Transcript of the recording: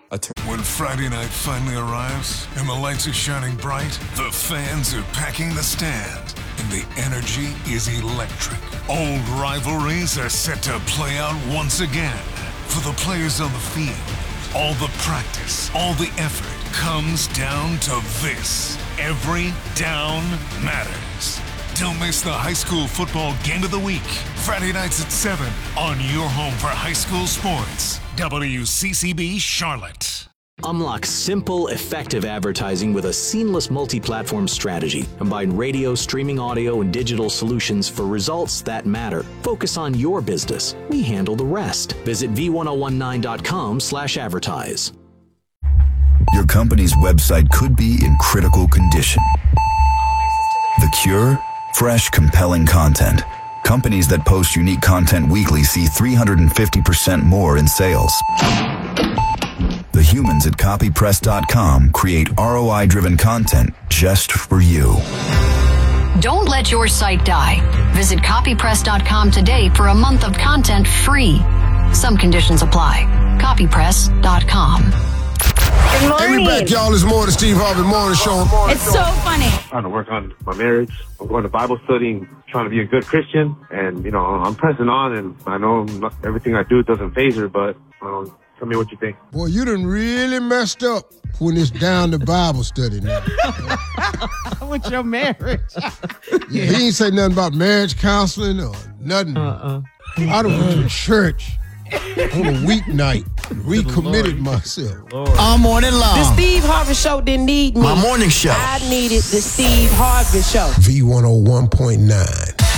When Friday night finally arrives and the lights are shining bright, the fans are packing the stand, and the energy is electric. Old rivalries are set to play out once again. For the players on the field, all the practice, all the effort comes down to this. Every down matters. Don't miss the high school football game of the week. Friday nights at 7 on your home for high school sports. WCCB Charlotte. Unlock simple, effective advertising with a seamless multi-platform strategy. Combine radio, streaming audio, and digital solutions for results that matter. Focus on your business. We handle the rest. Visit v1019.com/advertise. Your company's website could be in critical condition. The cure? Fresh, compelling content. Companies that post unique content weekly see 350% more in sales. The humans at copypress.com create ROI-driven content just for you. Don't let your site die. Visit copypress.com today for a month of content free. Some conditions apply. Copypress.com. Good morning. Hey, we back, y'all. It's more the Steve Harvey Morning Show. It's so funny. Trying to work on my marriage. I'm going to Bible study, trying to be a good Christian. And, you know, I'm pressing on, and I know everything I do doesn't faze her, but tell me what you think. Boy, you done really messed up when it's down to Bible study now. With your marriage. Yeah, he ain't say nothing about marriage counseling or nothing. I done went to church on a weeknight, recommitted myself. All morning long. The Steve Harvey Show didn't need me. My morning show. I needed the Steve Harvey Show. V101.9.